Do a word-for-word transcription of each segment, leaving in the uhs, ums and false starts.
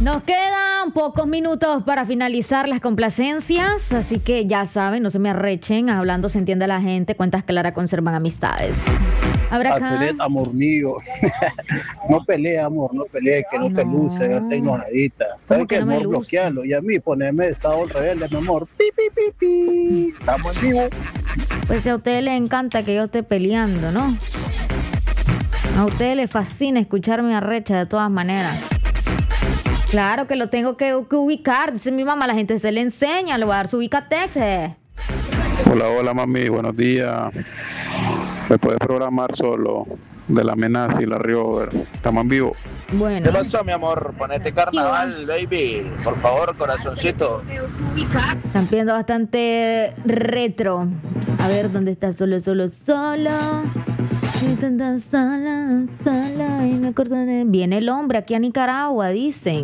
Nos quedan pocos minutos para finalizar las complacencias, así que ya saben, no se me arrechen, hablando se entiende la gente, cuentas claras conservan amistades. Habrá acá. Aceret, amor mío, no pelee, amor, no pelee, que no, no. te luce, verte enojadita. ¿Sabes qué, no amor? Bloquearlo, y a mí ponerme de sábado rebelde, mi amor, pi, pi, pi, pi, estamos en vivo. Pues a usted le encanta que yo esté peleando, ¿no? A usted le fascina escucharme arrecha de todas maneras. Claro que lo tengo que, que ubicar. Dice mi mamá, la gente se le enseña. Le voy a dar su ubicatex. Eh. Hola, hola, mami. Buenos días. ¿Me puedes programar solo de la amenaza y la Riover? Estamos en vivo. Bueno. ¿Qué pasó, mi amor? Ponete carnaval, baby. Por favor, corazoncito. Están pidiendo bastante retro. A ver, ¿dónde está? Solo, solo, solo. Solo, solo, solo. Y me acuerdo de... Viene el hombre aquí a Nicaragua, dicen.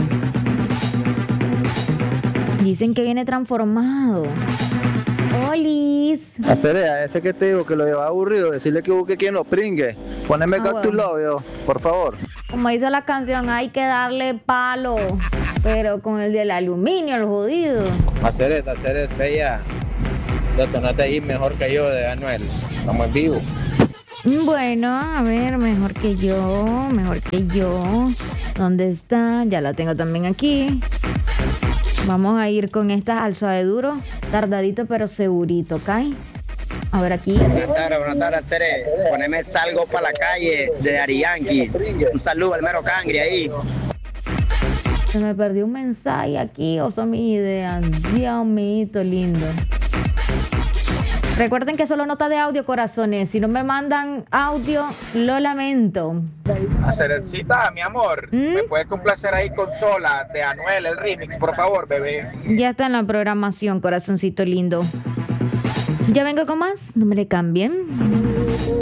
Dicen que viene transformado. ¡Olis! Acerea, ese que te digo que lo lleva aburrido, decirle que busque quien lo pringue. Poneme ah, Cactus bueno. Love, por favor. Como dice la canción, hay que darle palo, pero con el del aluminio, el jodido. Acerea, Acerea, bella. Detonate ahí mejor que yo de Anuel. Estamos en vivo. Bueno, a ver, mejor que yo, mejor que yo. ¿Dónde está? Ya la tengo también aquí. Vamos a ir con esta al suave duro, tardadito pero segurito, ¿ok? A ver aquí. Buenas tardes, buenas tardes, Cere. Poneme Salgo para la calle de Ari Yankee. Un saludo al mero cangre ahí. Se me perdió un mensaje aquí, o son mis ideas. Dios mío, lindo. Recuerden que solo nota de audio, corazones. Si no me mandan audio, lo lamento. Acerecita, mi amor, ¿Mm? ¿me puedes complacer ahí con Sola de Anuel, el remix, por favor, bebé? Ya está en la programación, corazoncito lindo. Ya vengo con más, no me le cambien.